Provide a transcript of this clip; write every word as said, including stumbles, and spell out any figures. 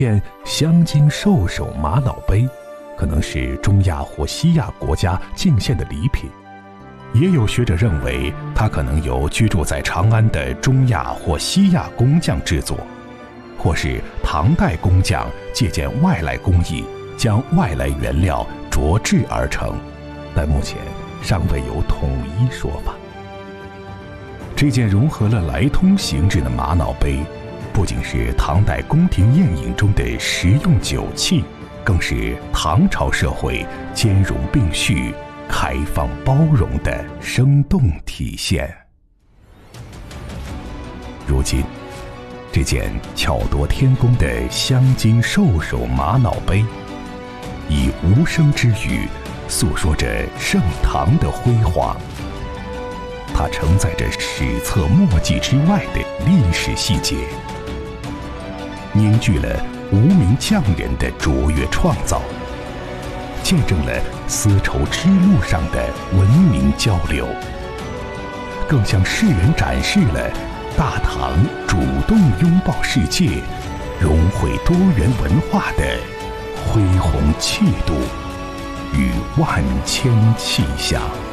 片镶金兽首玛瑙杯，可能是中亚或西亚国家进献的礼品。也有学者认为，它可能由居住在长安的中亚或西亚工匠制作，或是唐代工匠借鉴外来工艺，将外来原料琢制而成，但目前尚未有统一说法。这件融合了来通形制的玛瑙杯，不仅是唐代宫廷宴饮中的实用酒器，更是唐朝社会兼容并蓄、开放包容的生动体现。如今，这件巧夺天工的镶金兽首玛瑙杯，以无声之语诉说着盛唐的辉煌。它承载着史册墨迹之外的历史细节，凝聚了无名匠人的卓越创造，见证了丝绸之路上的文明交流，更向世人展示了大唐主动拥抱世界、融汇多元文化的恢宏气度与万千气象。